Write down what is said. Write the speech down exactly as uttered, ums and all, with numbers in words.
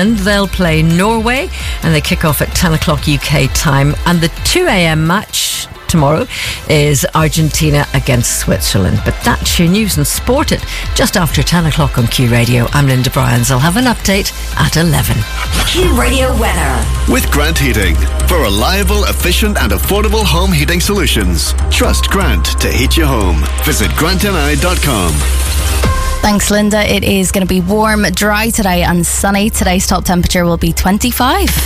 Scotland. They'll play Norway and they kick off at ten o'clock U K time. And the two a.m. match tomorrow is Argentina against Switzerland. But that's your news and sport it just after ten o'clock on Q Radio. I'm Linda Bryans. I'll have an update at eleven. Q Radio weather. With Grant Heating. For reliable, efficient and affordable home heating solutions. Trust Grant to heat your home. Visit grant n i dot com. Thanks, Linda. It is going to be warm, dry today and sunny. Today's top temperature will be twenty-five.